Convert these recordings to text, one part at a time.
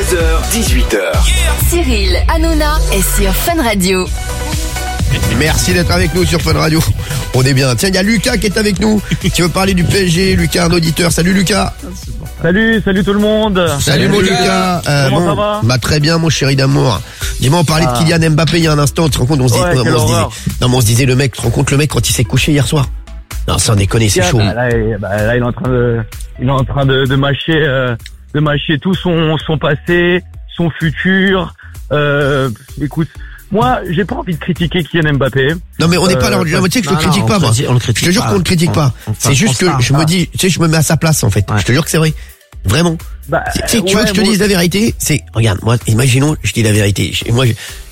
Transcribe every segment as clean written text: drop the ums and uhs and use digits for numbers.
12h, 18h. Cyril Hanouna est sur Fun Radio. Merci d'être avec nous sur Fun Radio. On est bien. Tiens, il y a Lucas qui est avec nous, qui veut parler du PSG. Lucas, un auditeur. Salut Lucas. Salut tout le monde. Salut mon Lucas. Comment ça va? Bah très bien mon chéri d'amour. Dis-moi, on parlait de Kylian Mbappé il y a un instant. Tu te rends compte, on se disait le mec, tu te rends compte le mec quand il s'est couché hier soir. Non, sans déconner, c'est chaud. Là, il est en train de mâcher tout son passé, son futur. Écoute, moi, j'ai pas envie de critiquer Kylian Mbappé. Non mais on n'est pas là, tu sais que je le critique pas moi. Je te jure qu'on le critique pas. C'est juste que je me dis, tu sais, je me mets à sa place en fait. Je te jure que c'est vrai. Vraiment. Tu veux que je te dise la vérité? Regarde, moi, imaginons, je dis la vérité. Moi,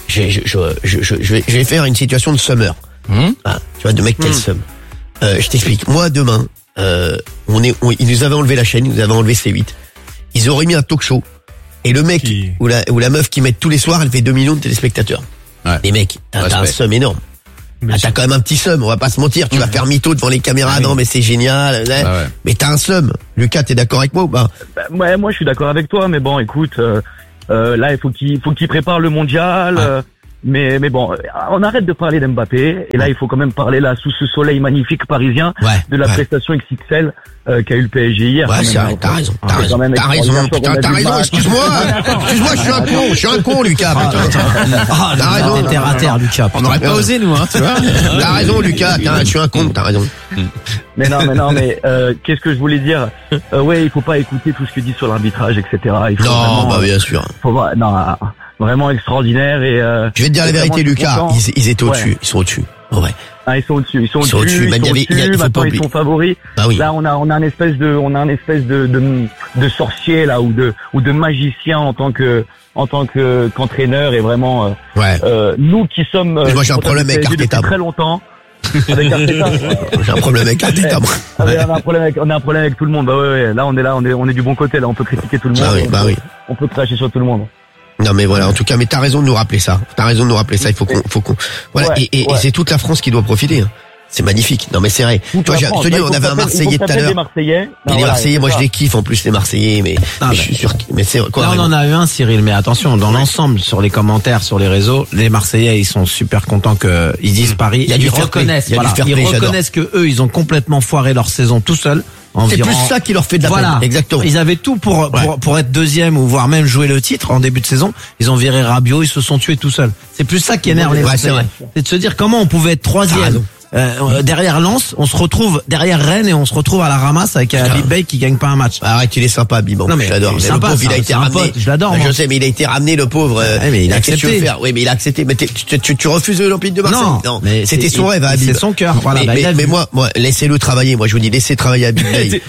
je vais faire une situation de summer. Ah, tu vois, de mec quel sum. Je t'explique. Moi, demain, ils nous avaient enlevé la chaîne, ils nous avaient enlevé C8. Ils auraient mis un talk show. Et le mec, ou la meuf qui met tous les soirs, elle fait 2 millions de téléspectateurs. Ouais. Les mecs, t'as un seum énorme. T'as quand même un petit seum, on va pas se mentir. Tu vas faire mytho devant les caméras, non mais c'est génial. Mais t'as un seum. Lucas, t'es d'accord avec moi ou pas? Ouais, moi je suis d'accord avec toi, mais bon, écoute, là il faut qu'il prépare le mondial. Mais bon, on arrête de parler d'Mbappé et là il faut quand même parler là sous ce soleil magnifique parisien de la prestation XXL qu'a eu le PSG hier. Ouais, c'est vrai, t'as raison, excuse-moi, je suis un con, Lucas, putain. T'as raison. Terre à terre, Lucas. On n'aurait pas osé, nous, tu vois. T'as raison, Lucas, je suis un con, t'as raison. Mais qu'est-ce que je voulais dire? Ouais, il faut pas écouter tout ce que dit sur l'arbitrage, etc. Bien sûr. Vraiment extraordinaire et je vais te dire la vérité, Lucas, ils étaient au-dessus, ils sont au-dessus. Ouais. Ils sont au-dessus, maintenant ils sont favoris. Oui. Là on a un espèce de sorcier là ou de magicien en tant qu'entraîneur et vraiment nous qui sommes moi j'ai un problème avec Arteta très longtemps. Avec Arteta. J'ai un problème avec Arteta, moi. On a un problème avec tout le monde. Là on est du bon côté, là on peut critiquer tout le monde. Oui. On peut cracher sur tout le monde. Non mais voilà, en tout cas, mais t'as raison de nous rappeler ça. Il faut qu'on voilà, et c'est toute la France qui doit profiter. C'est magnifique. Non mais c'est vrai. Toi, je te dis, on avait un Marseillais tout à l'heure. Les Marseillais, moi je les kiffe en plus les Marseillais, mais je suis sûr. Mais c'est quoi? Là on en a eu un, Cyril. Mais attention, dans l'ensemble, sur les commentaires, sur les réseaux, les Marseillais ils sont super contents que ils disent Paris. Ils reconnaissent que eux ils ont complètement foiré leur saison tout seuls. C'est plus ça qui leur fait de la peine. Exactement. Ils avaient tout pour être deuxième ou voire même jouer le titre en début de saison. Ils ont viré Rabiot, ils se sont tués tout seuls. C'est plus ça qui énerve les Marseillais. C'est de se dire comment on pouvait être troisième. Derrière Lens, on se retrouve derrière Rennes et on se retrouve à la ramasse avec Habib Beye qui gagne pas un match. Arrête, il est sympa, Habib. Non mais je l'adore. Le pauvre, il a été ramené. Je l'adore. Je sais, mais il a été ramené, le pauvre. Mais il a accepté. Oui, mais il a accepté. Mais tu refuses l'Olympique de Marseille? Non. Mais c'était son rêve, Habib. C'est son cœur. Voilà. Mais moi, laissez-le travailler. Moi, je vous dis, laissez travailler Habib Beye.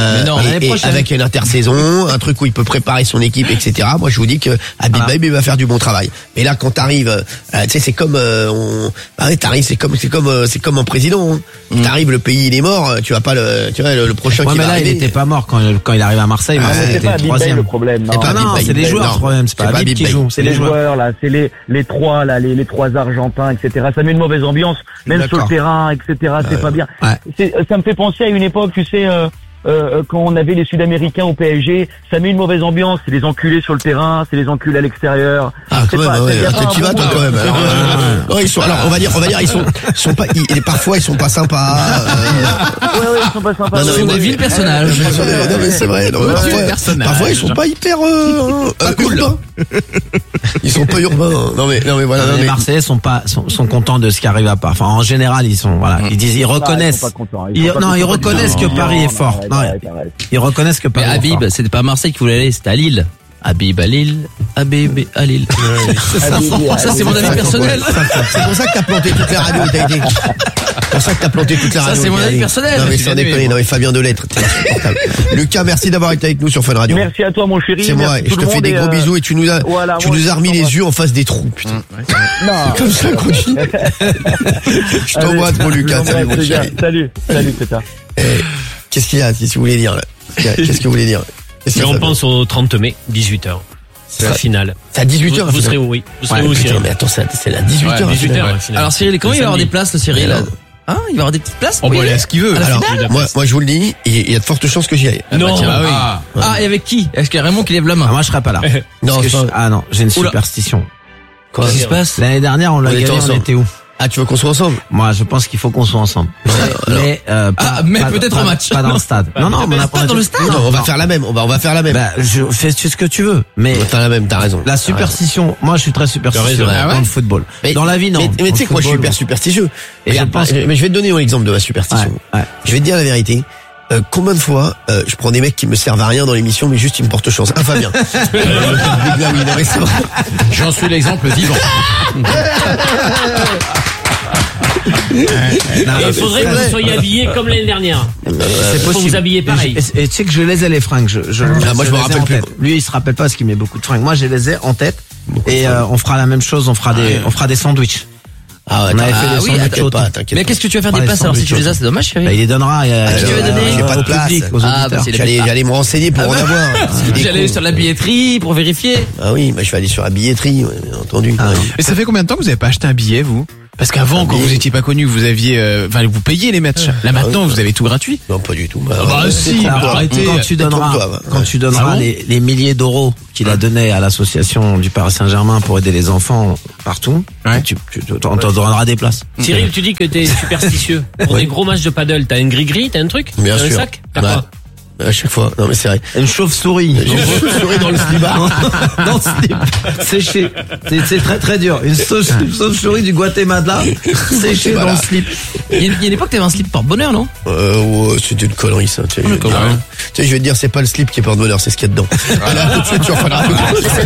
Avec une intersaison, un truc où il peut préparer son équipe, etc. Moi, je vous dis que Habib Beye va faire du bon travail. Mais là, quand t'arrives, tu sais, c'est comme, t'arrives, c'est comme un président. T'arrives, le pays il est mort, tu vas pas le prochain qui va arriver. Il était pas mort quand il arrive à Marseille. C'est pas Habib Beye le problème. C'est les joueurs le problème. C'est pas Habib qui joue. C'est les joueurs là, c'est les trois là, les trois Argentins, etc. Ça met une mauvaise ambiance, même sur le terrain, etc. C'est pas bien. Ça me fait penser à une époque, tu sais. Quand on avait les Sud-Américains au PSG, ça met une mauvaise ambiance. C'est les enculés sur le terrain, c'est les enculés à l'extérieur. Quand même, tu vas toi quand même. Alors, on va dire, ils sont pas, parfois ils sont pas sympas. Ils sont pas sympas. Ce sont des vils personnages. Non mais c'est vrai. Parfois ils sont pas hyper urbains. Ils sont pas urbains. Non mais voilà. Les Marseillais sont contents de ce qui arrive à Paris. Enfin, en général, ils reconnaissent. Ils reconnaissent que Paris est fort. Ils reconnaissent que Paris. Mais Habib, c'était pas à Marseille qu'il voulait aller, c'était à Lille. Habib à Lille, Habib à Lille. Ça c'est mon avis personnel. C'est pour ça que t'as planté toute la radio, t'as été. C'est pour ça que t'as planté toute la radio. Ça c'est mon avis personnel. Non mais sans déconner, non mais Fabien Delettre, t'es insupportable. Lucas, merci d'avoir été avec nous sur Fun Radio. Merci à toi mon chéri. C'est moi, et je te fais des gros bisous et tu nous as remis les yeux en face des trous, putain. C'est comme ça qu'on dit. Je t'embrasse mon Lucas, salut mon chéri. Salut, Tata. Qu'est-ce qu'il y a? Qu'est-ce que vous voulez dire là? Qu'est-ce que vous voulez dire? Et on pense au 30 mai, 18h. C'est la finale. C'est à 18h. Vous serez où, oui. Vous serez où, Cyril? Mais attends, c'est à 18h. Alors, Cyril, comment il va y avoir des places, Cyril? Ah, il va avoir des petites places. On va aller à ce qu'il veut. Alors, moi, je vous le dis, il y a de fortes chances que j'y aille. Non. Ah, et avec qui? Est-ce qu'il y a Raymond qui lève la main? Moi, je serai pas là. Non, non, j'ai une superstition. Qu'est-ce qui se passe? L'année dernière, on l'a gagné, on était où? Ah, tu veux qu'on soit ensemble? Moi, je pense qu'il faut qu'on soit ensemble. Mais peut-être en match. Pas dans le stade. Non, on pas dans le stade. Non, on va faire la même. On va faire la même. Bah, fais ce que tu veux. Mais on va faire la même. T'as raison. La superstition. Moi, je suis très superstitieux dans le football. Dans la vie, non. Mais tu sais que moi, je suis hyper superstitieux. Mais je vais te donner un exemple de ma superstition. Je vais te dire la vérité. Combien de fois je prends des mecs qui me servent à rien dans l'émission, mais juste ils me portent chance. Ah, Fabien. J'en suis l'exemple vivant. Il faudrait que vous soyez habillés comme l'année dernière. C'est possible. Faut vous habiller pareil. Et tu sais que je les ai les fringues. Moi je me rappelle plus. Lui il se rappelle pas parce qu'il met beaucoup de fringues. Moi je les ai en tête. Et on fera la même chose. On fera des sandwichs. Ah ouais, on avait fait des sandwichs auto. Mais qu'est-ce que tu vas faire des places alors si tu les as? C'est dommage, chérie. Il les donnera. Qui tu vas donner? J'ai pas de place. J'allais me renseigner pour en avoir. J'allais sur la billetterie pour vérifier. Ah oui, je vais aller sur la billetterie, bien entendu. Mais ça fait combien de temps que vous avez pas acheté un billet, vous? Parce qu'avant, quand vous étiez pas connu, vous aviez, vous payiez les matchs. Là maintenant, vous avez tout gratuit. Non, pas du tout. Si, arrêtez. Quand tu donneras les milliers d'euros qu'il a donné à l'association du Paris Saint-Germain pour aider les enfants partout, on t'en donnera des places. Cyril, tu dis que t'es superstitieux. Pour des gros matchs de paddle, t'as une gris-gris, t'as un truc? Bien sûr. Un sac? T'as quoi? À chaque fois. Non, mais c'est vrai. Une chauve-souris. Une chauve-souris dans le slibard. Dans le slip. Séché. C'est très très dur. Une chauve-souris du Guatemala. Séché dans le slip. Il y a une époque, t'avais un slip porte-bonheur, non? Ouais, c'était une connerie, ça. Tu sais, je vais te dire, c'est pas le slip qui est porte-bonheur, c'est ce qu'il y a dedans. Là, tout de suite, tu en feras.